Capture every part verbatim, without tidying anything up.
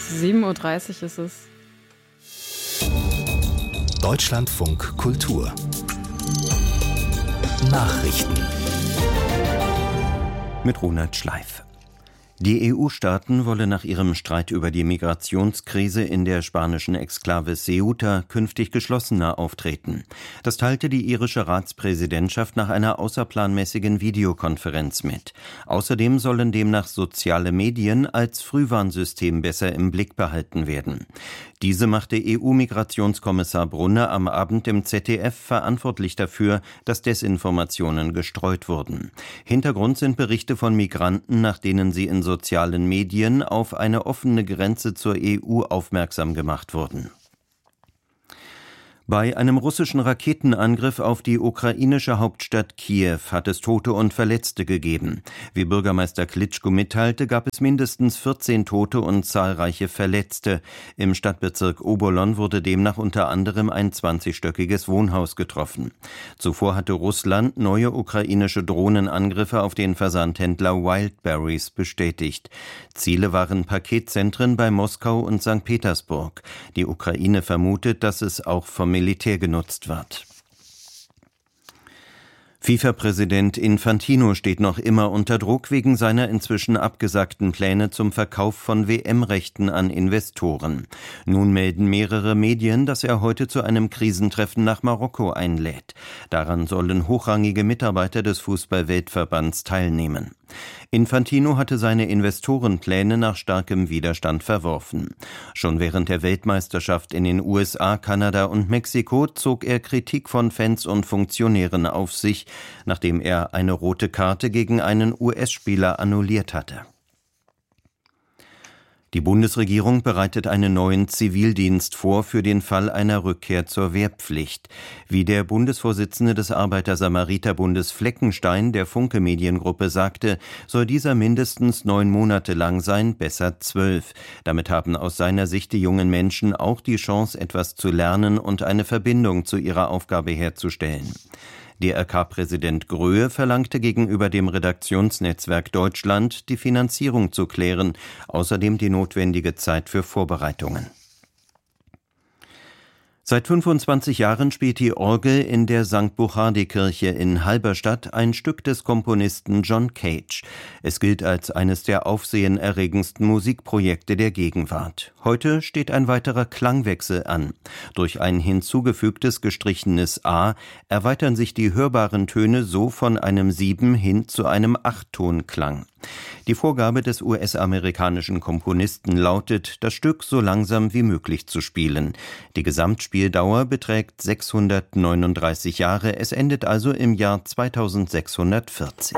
sieben Uhr dreißig ist es. Deutschlandfunk Kultur Nachrichten mit Ronald Schleif. Die E U-Staaten wollen nach ihrem Streit über die Migrationskrise in der spanischen Exklave Ceuta künftig geschlossener auftreten. Das teilte die irische Ratspräsidentschaft nach einer außerplanmäßigen Videokonferenz mit. Außerdem sollen demnach soziale Medien als Frühwarnsystem besser im Blick behalten werden. Diese machte E U-Migrationskommissar Brunner am Abend im Z D F verantwortlich dafür, dass Desinformationen gestreut wurden. Hintergrund sind Berichte von Migranten, nach denen sie in sozialen Medien auf eine offene Grenze zur E U aufmerksam gemacht wurden. Bei einem russischen Raketenangriff auf die ukrainische Hauptstadt Kiew hat es Tote und Verletzte gegeben. Wie Bürgermeister Klitschko mitteilte, gab es mindestens vierzehn Tote und zahlreiche Verletzte. Im Stadtbezirk Obolon wurde demnach unter anderem ein zwanzigstöckiges Wohnhaus getroffen. Zuvor hatte Russland neue ukrainische Drohnenangriffe auf den Versandhändler Wildberries bestätigt. Ziele waren Paketzentren bei Moskau und Sankt Petersburg. Die Ukraine vermutet, dass es auch vom Militär genutzt wird. FIFA-Präsident Infantino steht noch immer unter Druck wegen seiner inzwischen abgesagten Pläne zum Verkauf von W M-Rechten an Investoren. Nun melden mehrere Medien, dass er heute zu einem Krisentreffen nach Marokko einlädt. Daran sollen hochrangige Mitarbeiter des Fußball-Weltverbands teilnehmen. Infantino hatte seine Investorenpläne nach starkem Widerstand verworfen. Schon während der Weltmeisterschaft in den U S A, Kanada und Mexiko zog er Kritik von Fans und Funktionären auf sich, nachdem er eine rote Karte gegen einen U S-Spieler annulliert hatte. Die Bundesregierung bereitet einen neuen Zivildienst vor für den Fall einer Rückkehr zur Wehrpflicht. Wie der Bundesvorsitzende des Arbeiter-Samariter-Bundes Fleckenstein der Funke Mediengruppe sagte, soll dieser mindestens neun Monate lang sein, besser zwölf. Damit haben aus seiner Sicht die jungen Menschen auch die Chance, etwas zu lernen und eine Verbindung zu ihrer Aufgabe herzustellen. D R K-Präsident Gröhe verlangte gegenüber dem Redaktionsnetzwerk Deutschland, die Finanzierung zu klären, außerdem die notwendige Zeit für Vorbereitungen. Seit fünfundzwanzig Jahren spielt die Orgel in der Sankt Buchardi-Kirche in Halberstadt ein Stück des Komponisten John Cage. Es gilt als eines der aufsehenerregendsten Musikprojekte der Gegenwart. Heute steht ein weiterer Klangwechsel an. Durch ein hinzugefügtes gestrichenes A erweitern sich die hörbaren Töne so von einem Sieben- hin zu einem Achttonklang. Die Vorgabe des U S-amerikanischen Komponisten lautet, das Stück so langsam wie möglich zu spielen. Die Gesamtspieldauer beträgt sechshundertneununddreißig Jahre, es endet also im Jahr zweitausendsechshundertvierzig.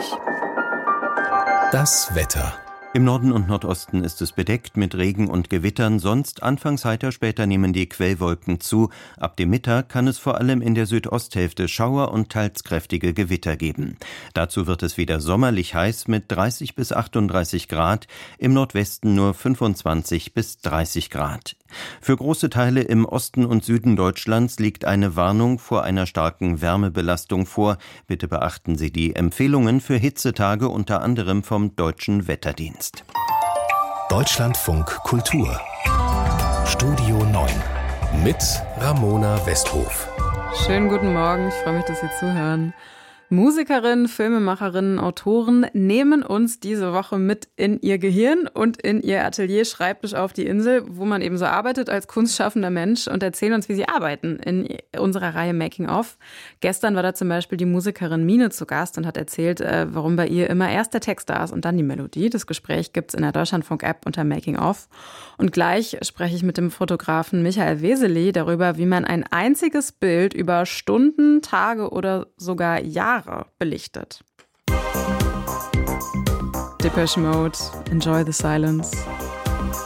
Das Wetter. Im Norden und Nordosten ist es bedeckt mit Regen und Gewittern, sonst anfangs heiter, später nehmen die Quellwolken zu. Ab dem Mittag kann es vor allem in der Südosthälfte Schauer und teils kräftige Gewitter geben. Dazu wird es wieder sommerlich heiß mit dreißig bis achtunddreißig Grad, im Nordwesten nur fünfundzwanzig bis dreißig Grad. Für große Teile im Osten und Süden Deutschlands liegt eine Warnung vor einer starken Wärmebelastung vor. Bitte beachten Sie die Empfehlungen für Hitzetage unter anderem vom Deutschen Wetterdienst. Deutschlandfunk Kultur Studio neun mit Ramona Westhof. Schönen guten Morgen, ich freue mich, dass Sie zuhören. Musikerinnen, Filmemacherinnen, Autoren nehmen uns diese Woche mit in ihr Gehirn und in ihr Atelier, Schreibtisch auf die Insel, wo man eben so arbeitet als kunstschaffender Mensch, und erzählen uns, wie sie arbeiten in unserer Reihe Making of. Gestern war da zum Beispiel die Musikerin Mine zu Gast und hat erzählt, warum bei ihr immer erst der Text da ist und dann die Melodie. Das Gespräch gibt's in der Deutschlandfunk-App unter Making of. Und gleich spreche ich mit dem Fotografen Michael Wesely darüber, wie man ein einziges Bild über Stunden, Tage oder sogar Jahre belichtet. Depeche Mode, Enjoy the Silence.